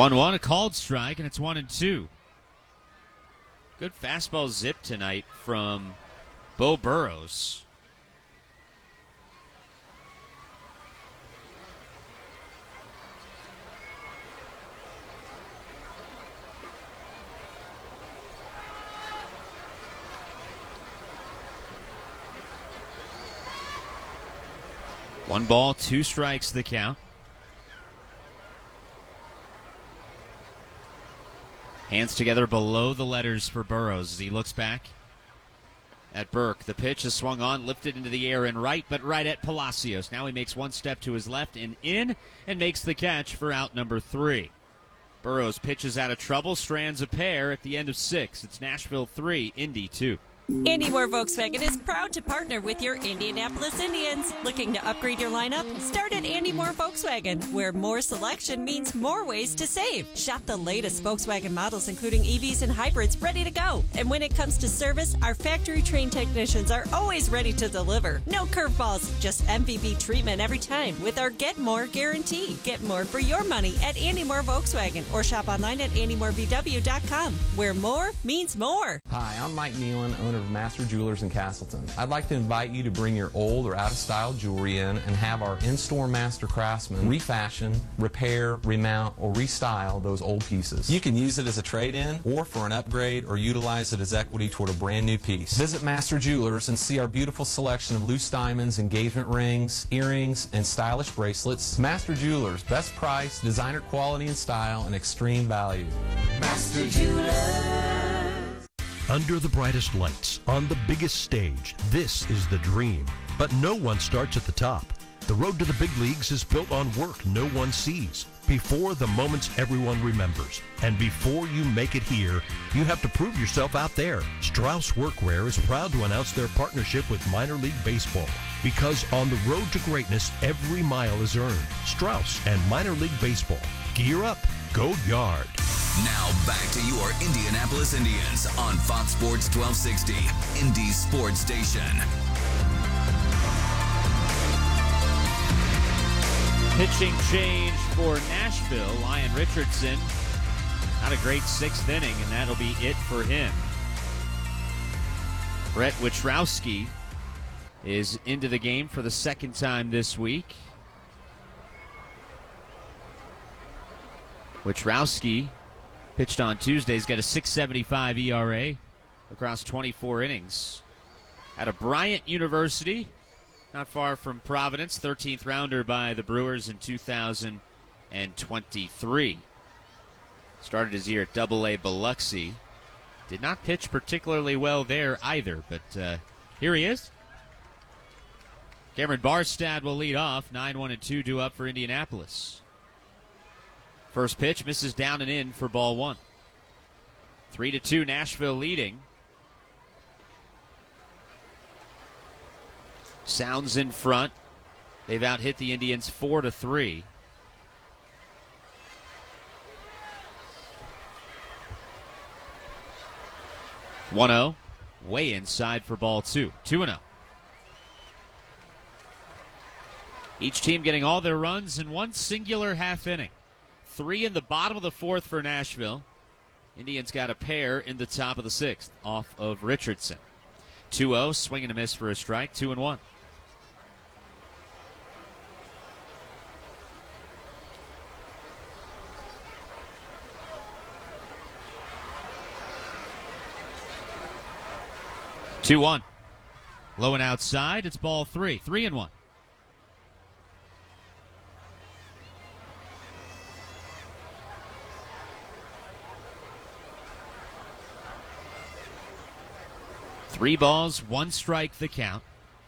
1-1, a called strike, and it's 1-2. Good fastball zip tonight from Beau Burrows. One ball, two strikes the count. Hands together below the letters for Burrows as he looks back at Burke. The pitch is swung on, lifted into the air and right, but right at Palacios. Now he makes one step to his left and in, and makes the catch for out number 3. Burrows pitches out of trouble, strands a pair at the end of 6. It's Nashville 3, Indy 2. Andy Moore Volkswagen is proud to partner with your Indianapolis Indians. Looking to upgrade your lineup? Start at Andy Moore Volkswagen, where more selection means more ways to save. Shop the latest Volkswagen models, including EVs and hybrids, ready to go. And when it comes to service, our factory-trained technicians are always ready to deliver. No curveballs, just MVP treatment every time with our Get More guarantee. Get more for your money at Andy Moore Volkswagen, or shop online at andymorevw.com, where more means more. Hi, I'm Mike Nealon, owner of Master Jewelers in Castleton. I'd like to invite you to bring your old or out-of-style jewelry in and have our in-store master craftsmen refashion, repair, remount, or restyle those old pieces. You can use it as a trade-in or for an upgrade, or utilize it as equity toward a brand new piece. Visit Master Jewelers and see our beautiful selection of loose diamonds, engagement rings, earrings, and stylish bracelets. Master Jewelers, best price, designer quality and style, and extreme value. Master Jewelers. Under the brightest lights, on the biggest stage, this is the dream. But no one starts at the top. The road to the big leagues is built on work no one sees, before the moments everyone remembers. And before you make it here, you have to prove yourself out there. Strauss Workwear is proud to announce their partnership with Minor League Baseball. Because on the road to greatness, every mile is earned. Strauss and Minor League Baseball. Gear up. Go Yard. Now back to your Indianapolis Indians on Fox Sports 1260, Indy's sports station. Pitching change for Nashville. Lyon Richardson, not a great 6th inning, and that'll be it for him. Brett Witrowski is into the game for the second time this week. Witrowski pitched on Tuesday. He's got a 6.75 ERA across 24 innings. Out of Bryant University, not far from Providence, 13th rounder by the Brewers in 2023. Started his year at AA Biloxi. Did not pitch particularly well there either, but here he is. Cameron Barstad will lead off. 9-1-2 due up for Indianapolis. First pitch misses down and in for ball 1. 3-2 Nashville leading. Sounds in front. They've out-hit the Indians 4-3. One-0. Way inside for ball 2. 2-0. Each team getting all their runs in one singular half inning. 3 in the bottom of the 4th for Nashville. Indians got a pair in the top of the 6th off of Richardson. 2-0, swing and a miss for a strike, 2-1. Two-one. Low and outside, it's ball 3. 3-1. Three balls, one strike the count.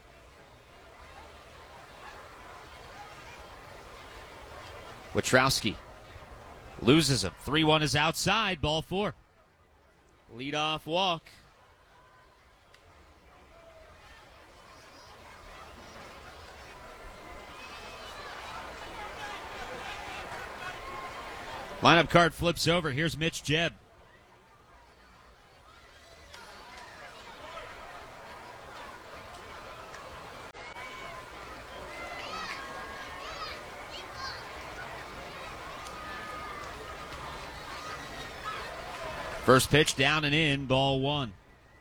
Witrowski loses him. 3-1 is outside, ball 4. Leadoff walk. Lineup card flips over. Here's Mitch Jebb. First pitch down and in, ball one.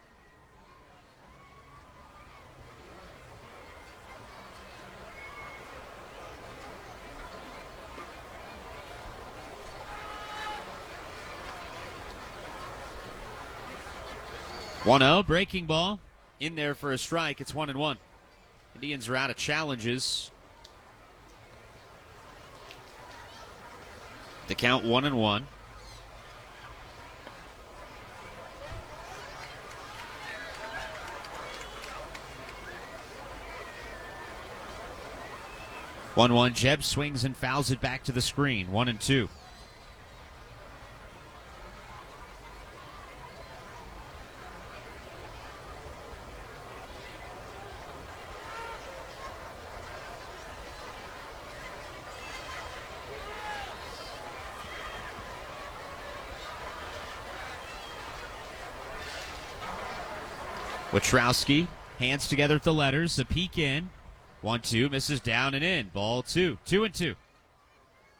One-0, breaking ball. In there for a strike. It's 1-1. Indians are out of challenges. The count 1-1. Jeb swings and fouls it back to the screen. 1-2. Witrowski, hands together at the letters, a peek in. 1-2, misses down and in. Ball two. 2-2.